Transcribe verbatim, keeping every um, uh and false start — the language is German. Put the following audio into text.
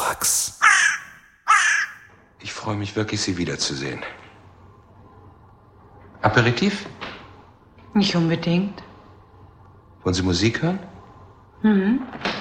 Max. Ich freue mich wirklich, Sie wiederzusehen. Aperitif? Nicht unbedingt. Wollen Sie Musik hören? Mhm.